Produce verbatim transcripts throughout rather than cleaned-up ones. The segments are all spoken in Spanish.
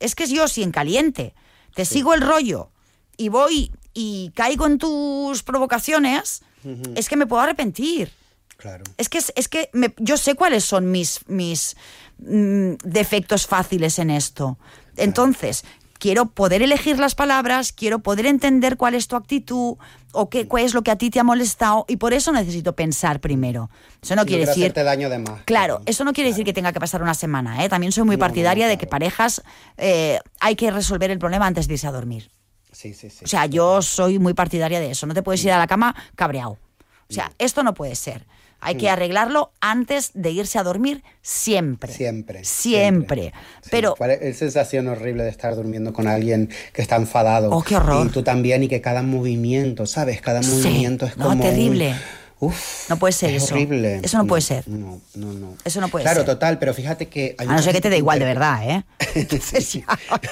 Es que yo si en caliente te sí. sigo el rollo y voy y caigo en tus provocaciones, uh-huh. es que me puedo arrepentir. Claro. Es que, es que me, yo sé cuáles son mis, mis mm, defectos fáciles en esto. Entonces, claro. quiero poder elegir las palabras, quiero poder entender cuál es tu actitud o qué, cuál es lo que a ti te ha molestado, y por eso necesito pensar primero. Eso no sí, quiere no decir... hacerte daño de más. Claro, eso no quiere claro. decir que tenga que pasar una semana, ¿eh? También soy muy no, partidaria no, no, claro. de que parejas eh, hay que resolver el problema antes de irse a dormir. Sí, sí, sí. O sea, yo soy muy partidaria de eso. No te puedes ir a la cama cabreado. O sea, esto no puede ser. Hay que arreglarlo antes de irse a dormir siempre. Siempre. Siempre. siempre. Pero... Sí, es sensación horrible de estar durmiendo con alguien que está enfadado. ¡Oh, qué horror! Y tú también, y que cada movimiento, ¿sabes? Cada sí. movimiento es como... No, terrible. Un... Uf, no puede ser es eso. horrible. Eso no, no puede ser. No, no, no. Eso no puede claro, ser. Claro, total, pero fíjate que... Hay a no ser que te dé igual de verdad, ¿eh? sí, sí.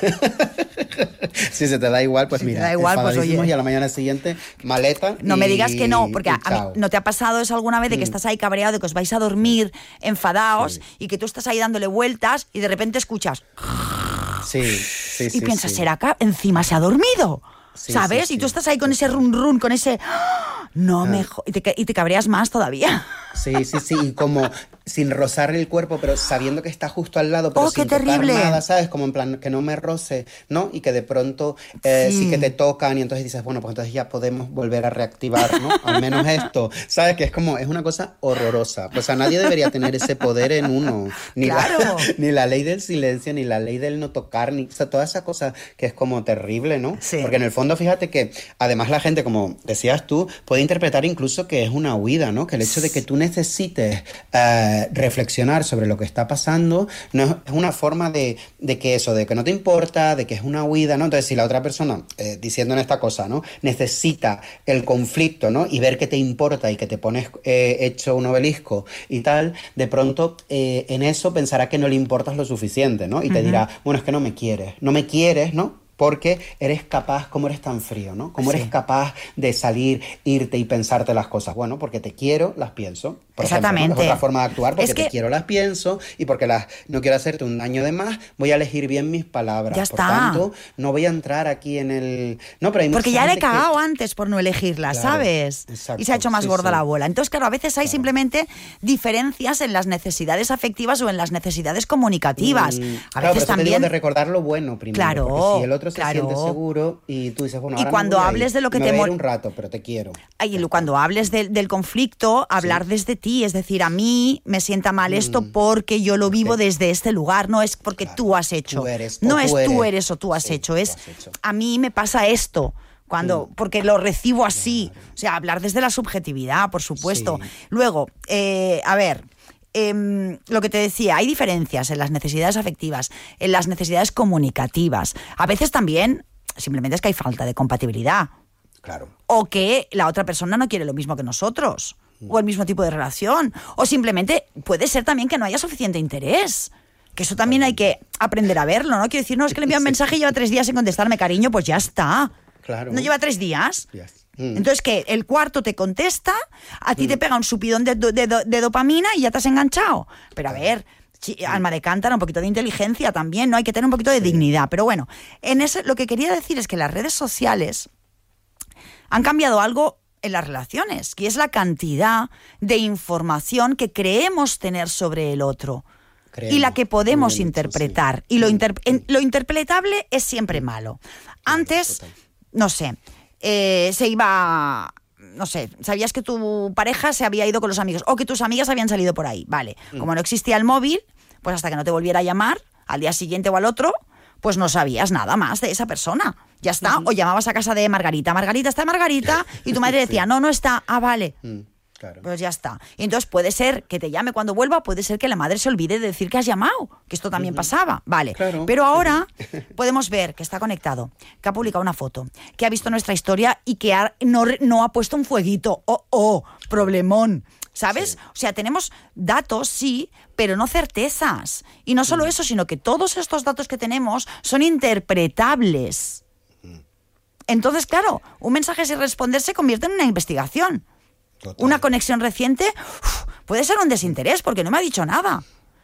Si se te da igual, pues si mira, te da igual, pues oye. Y a la mañana siguiente, maleta. No y... me digas que no, porque a, a mí no te ha pasado eso alguna vez de que mm. estás ahí cabreado, de que os vais a dormir enfadados sí. y que tú estás ahí dándole vueltas y de repente escuchas... Sí, sí, sí. Y piensas, sí. ¿será que encima se ha dormido? Sí, ¿sabes? Sí, y tú sí. estás ahí con ese run run, con ese... No ah. me... Jo- y, te, y te cabreas más todavía. Sí, sí, sí, y como sin rozarle el cuerpo, pero sabiendo que está justo al lado, pero oh, sin qué terrible. tocar nada, ¿sabes? Como en plan, que no me roce, ¿no? Y que de pronto eh, sí. sí que te tocan y entonces dices, bueno, pues entonces ya podemos volver a reactivar, ¿no? Al menos esto, ¿sabes? Que es como, es una cosa horrorosa. O sea, nadie debería tener ese poder en uno. Ni, claro. la, ni la ley del silencio, ni la ley del no tocar, ni o sea, toda esa cosa que es como terrible, ¿no? Sí. Porque en el fondo, fíjate que además la gente, como decías tú, puede interpretar incluso que es una huida, ¿no? Que el hecho de que tú necesites eh, reflexionar sobre lo que está pasando no es, es una forma de, de que eso, de que no te importa, de que es una huida, ¿no? Entonces, si la otra persona, eh, diciendo en esta cosa, ¿no? Necesita el conflicto, ¿no? Y ver que te importa y que te pones eh, hecho un obelisco y tal, de pronto eh, en eso pensará que no le importas lo suficiente, ¿no? Y te uh-huh. dirá, bueno, es que no me quieres, no me quieres, ¿no? Porque eres capaz, ¿cómo eres tan frío, no? ¿Cómo sí. eres capaz de salir, irte y pensarte las cosas? Bueno, porque te quiero, las pienso. Por Exactamente. Ejemplo, ¿no? Es otra forma de actuar, porque es que... te quiero, las pienso, y porque las no quiero hacerte un daño de más, voy a elegir bien mis palabras. Ya está. Por tanto, no voy a entrar aquí en el... No, pero hay porque ya le he cagado que... antes por no elegirlas, claro, ¿sabes? Exacto, y se ha hecho más sí, gorda sí. la bola. Entonces, claro, a veces hay claro. simplemente diferencias en las necesidades afectivas o en las necesidades comunicativas. Mm, a claro, veces pero también... te digo de recordar lo bueno primero. Claro, porque si el otro se claro. siente seguro y tú dices, bueno, ahora y cuando me voy hables a ir, de lo que me te voy a ir mol... un rato, pero te quiero. Y cuando hables de, del conflicto, hablar sí. desde ti, es decir, a mí me sienta mal esto mm. porque yo lo vivo okay. desde este lugar, no es porque claro. tú has hecho. Tú eres, no es tú eres. tú eres o tú has sí, hecho, es has hecho. A mí me pasa esto. Cuando, mm. porque lo recibo así. Claro. O sea, hablar desde la subjetividad, por supuesto. Sí. Luego, eh, a ver... Eh, lo que te decía, hay diferencias en las necesidades afectivas, en las necesidades comunicativas. A veces también simplemente es que hay falta de compatibilidad. Claro. O que la otra persona no quiere lo mismo que nosotros, mm. o el mismo tipo de relación. O simplemente puede ser también que no haya suficiente interés. Que eso también hay que aprender a verlo, ¿no? Quiero decir, no, es que le envío un mensaje y lleva tres días sin contestarme, cariño, pues ya está. Claro. ¿No lleva tres días? Yes. Mm. Entonces, que el cuarto te contesta, a ti mm. te pega un subidón de, de, de, de dopamina y ya te has enganchado. Pero a ver, chi, alma de cántara, un poquito de inteligencia también, ¿no? Hay que tener un poquito de sí. dignidad. Pero bueno, en ese, lo que quería decir es que las redes sociales han cambiado algo en las relaciones, que es la cantidad de información que creemos tener sobre el otro. Creemos, y la que podemos interpretar. Dicho, sí. Y lo, inter, en, lo interpretable es siempre malo. Antes, total. no sé... Eh, se iba, no sé, sabías que tu pareja se había ido con los amigos o que tus amigas habían salido por ahí, vale. Mm. Como no existía el móvil, pues hasta que no te volviera a llamar, al día siguiente o al otro, pues no sabías nada más de esa persona. Ya está. Mm-hmm. O llamabas a casa de Margarita, Margarita, ¿está Margarita? Y tu madre decía, sí. no, no está, ah, vale. Mm. Claro. Pues ya está. Y entonces puede ser que te llame cuando vuelva, puede ser que la madre se olvide de decir que has llamado, que esto también uh-huh. pasaba. Vale. Claro. Pero ahora podemos ver que está conectado, que ha publicado una foto, que ha visto nuestra historia y que ha, no, no ha puesto un fueguito. ¡Oh, oh! Problemón. ¿Sabes? Sí. O sea, tenemos datos, sí, pero no certezas. Y no solo uh-huh. eso, sino que todos estos datos que tenemos son interpretables. Uh-huh. Entonces, claro, un mensaje sin responder se convierte en una investigación. Total. Una conexión reciente uf, puede ser un desinterés porque no me ha dicho nada.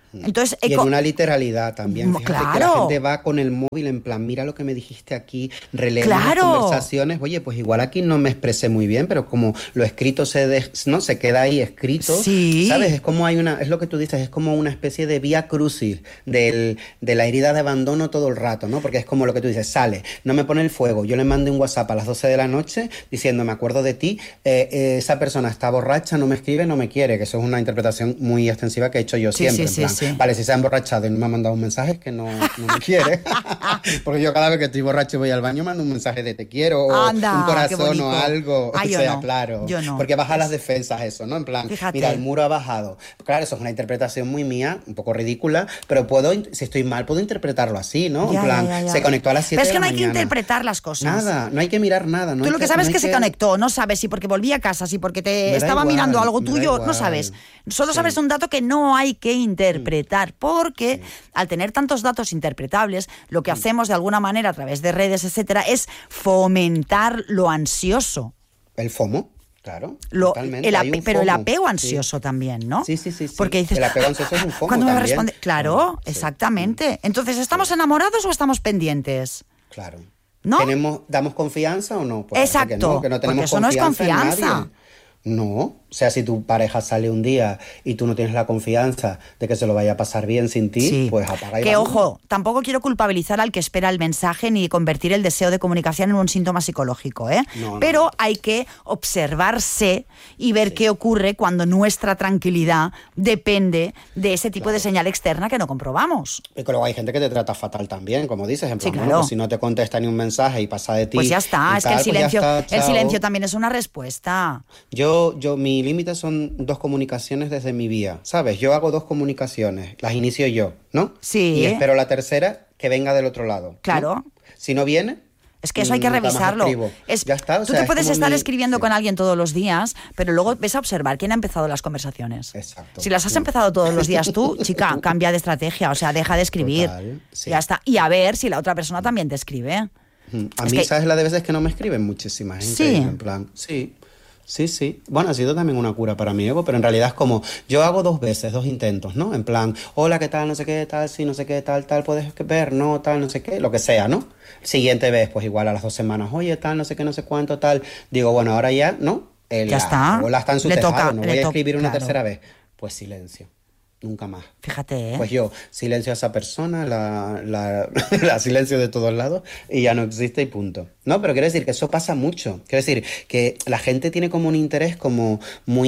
Entonces, y eco- en una literalidad también. Fíjate claro. que la gente va con el móvil en plan, mira lo que me dijiste aquí, releemos Claro. las conversaciones. Oye, pues igual aquí no me expresé muy bien, pero como lo escrito se de- no se queda ahí escrito, Sí. ¿sabes? Es como hay una, es lo que tú dices, es como una especie de vía crucis del, de la herida de abandono todo el rato, ¿no? Porque es como lo que tú dices, sale, no me pone el fuego, yo le mandé un WhatsApp a las doce de la noche diciendo, me acuerdo de ti, eh, eh, esa persona está borracha, no me escribe, no me quiere, que eso es una interpretación muy extensiva que he hecho yo Sí, siempre, sí, en sí, plan, sí. vale, si se ha emborrachado y no me ha mandado un mensaje es que no, no me quiere. Porque yo cada vez que estoy borracho y voy al baño mando un mensaje de te quiero o Anda, un qué corazón bonito. o algo. Ah, o yo sea, no, claro. yo no. Porque baja Es- las defensas eso, ¿no? En plan, Fíjate. mira, el muro ha bajado. Claro, eso es una interpretación muy mía, un poco ridícula, pero puedo, in- si estoy mal, puedo interpretarlo así, ¿no? Ya, en plan, ya, ya, ya. se conectó a las siete Pero es de que la no hay que mañana. interpretar las cosas. Nada, no hay que mirar nada. No Tú hay lo que sabes no es que hay se conectó, no sabes si porque volvía a casa, si porque te Me da estaba igual, mirando algo me da tuyo, no igual. sabes. Solo Sí. sabes un dato que no hay que interpretar, porque al tener tantos datos interpretables, lo que hacemos de alguna manera a través de redes, etcétera, es fomentar lo ansioso. El FOMO, claro, Lo- totalmente. el hay ape- un pero el FOMO, apego sí. ansioso también, ¿no? Sí, sí, sí, sí. Porque dices, El apego ansioso es un FOMO ¿cuándo me va a también. responder? Claro, Sí. exactamente. Entonces, ¿estamos enamorados o estamos pendientes? Claro. ¿No? ¿Tenemos, ¿Damos confianza o no? Pues parece que Exacto, no, que no tenemos porque eso no es confianza en confianza. nadie. No, o sea, si tu pareja sale un día y tú no tienes la confianza de que se lo vaya a pasar bien sin ti, Sí. pues apaga y Que vámonos. ojo, tampoco quiero culpabilizar al que espera el mensaje ni convertir el deseo de comunicación en un síntoma psicológico, ¿eh? No, no. Pero hay que observarse y ver qué ocurre cuando nuestra tranquilidad depende de ese tipo de señal externa que no comprobamos. Y que luego hay gente que te trata fatal también, como dices, en plan, Sí, bueno, claro. pues si no te contesta ni un mensaje y pasa de ti. Pues ya está, y es que el tal, pues ya silencio, está, el chao. silencio también es una respuesta. Yo, yo, mi límite son dos comunicaciones desde mi vía, ¿sabes? Yo hago dos comunicaciones, las inicio yo, ¿no? Sí. Y espero la tercera que venga del otro lado, ¿no? Claro. Si no viene, Es que eso hay que nunca más revisarlo. escribo. Es- Ya está, o tú sea, te es puedes como estar mi- escribiendo sí. con alguien todos los días, pero luego ves a observar quién ha empezado las conversaciones. Exacto. Si las has Sí. empezado todos los días tú, chica, cambia de estrategia, o sea, deja de escribir. Total, sí. Ya está. Y a ver si la otra persona también te escribe. Ujú. A Es mí, que- ¿sabes la de veces que no me escriben? Muchísimas. Es Sí. increíble, en plan, sí. Sí, sí. Bueno, ha sido también una cura para mi ego, pero en realidad es como, yo hago dos veces, dos intentos, ¿no? En plan, hola, ¿qué tal? No sé qué, tal, sí, no sé qué, tal, tal, puedes ver, no, tal, no sé qué, lo que sea, ¿no? Siguiente vez, pues igual a las dos semanas, oye, tal, no sé qué, no sé cuánto, tal. Digo, bueno, ahora ya, ¿no? Eh, Ya la está. bola está en su Le tejado, toca, no le voy a to- escribir una claro. tercera vez. Pues silencio. Nunca más. Fíjate, ¿eh? Pues yo silencio a esa persona, la, la, la silencio de todos lados y ya no existe y punto. No, pero quiero decir que eso pasa mucho. Quiero decir que la gente tiene como un interés como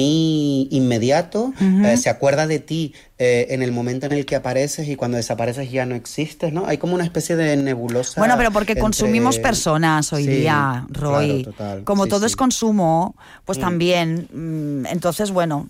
muy inmediato, eh, se acuerda de ti eh, en el momento en el que apareces y cuando desapareces ya no existes, ¿no? Hay como una especie de nebulosa. Bueno, pero porque entre- consumimos personas hoy Sí, día, Roy. claro, total. Como Sí, todo sí. es consumo, pues también. mm, Entonces, bueno.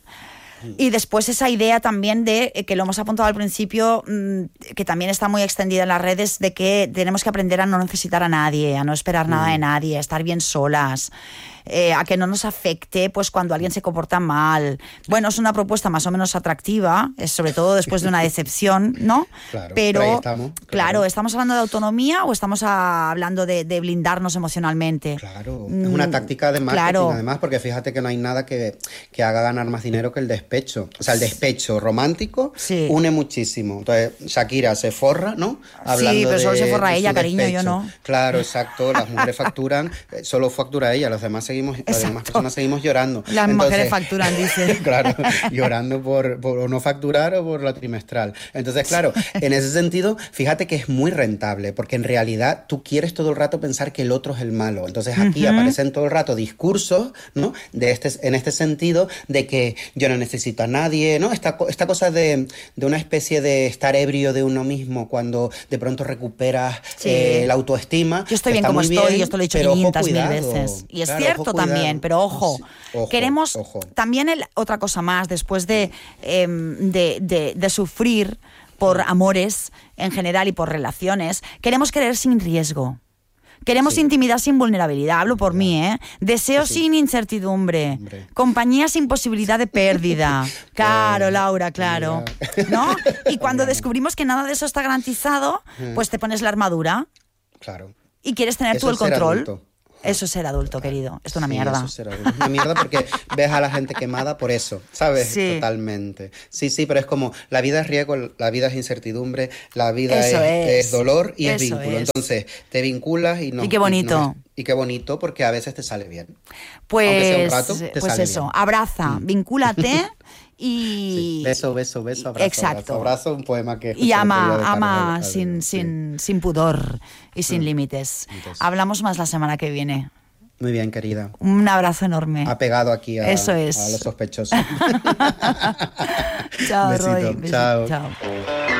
Y después esa idea también de, eh, que lo hemos apuntado al principio, mm, que también está muy extendida en las redes, de que tenemos que aprender a no necesitar a nadie, a no esperar nada de nadie, a estar bien solas, eh, a que no nos afecte pues cuando alguien se comporta mal. Bueno, es una propuesta más o menos atractiva, es sobre todo después de una decepción, ¿no? Claro, pero, pero ahí estamos, claro. claro. ¿estamos hablando de autonomía o estamos a- hablando de, de blindarnos emocionalmente? Claro, es una táctica de marketing claro. además, porque fíjate que no hay nada que, que haga ganar más dinero que el despecho. O sea, el despecho romántico Sí. une muchísimo. Entonces, Shakira se forra, ¿no? Sí, pero solo se forra de ella, su cariño, yo despecho. no. Claro, exacto. Las mujeres facturan, eh, solo factura ella, los demás seguimos, las demás Exacto. personas seguimos llorando. Las mujeres facturan, dice. Claro, llorando por, por no facturar o por la trimestral. Entonces, claro, en ese sentido, fíjate que es muy rentable, porque en realidad tú quieres todo el rato pensar que el otro es el malo. Entonces aquí Ujú. aparecen todo el rato discursos, ¿no? De este, en este sentido, de que yo no necesito a nadie, ¿no? Esta, co- esta cosa de, de una especie de estar ebrio de uno mismo cuando de pronto recuperas Sí. eh, la autoestima. Yo estoy bien está como muy estoy, bien, yo esto lo he dicho pero ojo, quinientas mil cuidado. veces. Y es Claro, cierto ojo, cuidado. también, pero ojo, Sí, ojo, queremos ojo. también el- otra cosa más, después de, em, de, de- de sufrir por amores en general y por relaciones, queremos querer sin riesgo. Queremos Sí. intimidad sin vulnerabilidad, hablo por mí, ¿eh? Deseo Sí, sí. sin incertidumbre, Hombre. compañía sin posibilidad de pérdida. Claro, Pues, Laura, claro. ¿No? Y cuando descubrimos que nada de eso está garantizado, pues te pones la armadura Claro. y quieres tener Eso tú el es ser control. adulto. Eso es ser adulto, querido. Esto es una Sí, mierda. eso es ser adulto. Es una mierda porque ves a la gente quemada por eso, ¿sabes? Sí. Totalmente. Sí, sí, pero es como la vida es riesgo, la vida es incertidumbre, la vida es, Eso es. es dolor y es Eso vínculo. es. Entonces, te vinculas y no. Y qué bonito. Y, no es- y qué bonito porque a veces te sale bien. Aunque sea un Pues, rato, te pues sale eso, bien. abraza, vincúlate Sí. y... Beso, beso, beso, abrazo, Exacto. abrazo, abrazo, un poema que Y escuché el otro día ama, de ama Carlos sin, Alberto. Sí. sin, sin pudor y sin límites. Entonces. Hablamos más la semana que viene. Muy bien, querida. Un abrazo enorme. Ha pegado aquí a, Eso es. a los sospechosos. Chao, Besito. Roy. Besito. Chao. Chao.